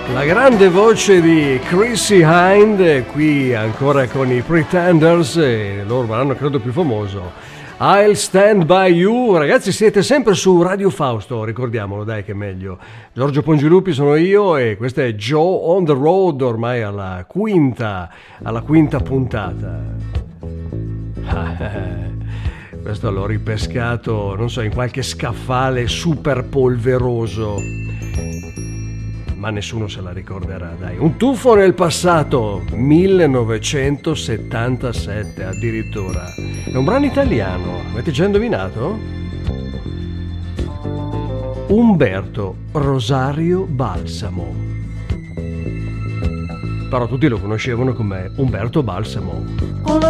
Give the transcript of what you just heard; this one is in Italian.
La grande voce di Chrissie Hynde, qui ancora con i Pretenders, e il loro brano credo più famoso, I'll Stand By You. Ragazzi, siete sempre su Radio Fausto, ricordiamolo, dai, che è meglio. Giorgio Pongilupi sono io e questa è Joe on the Road, ormai alla quinta puntata. Questo l'ho ripescato, non so, in qualche scaffale super polveroso, ma nessuno se la ricorderà, dai. Un tuffo nel passato, 1977 addirittura. È un brano italiano, avete già indovinato? Umberto Rosario Balsamo. Però tutti lo conoscevano come Umberto Balsamo.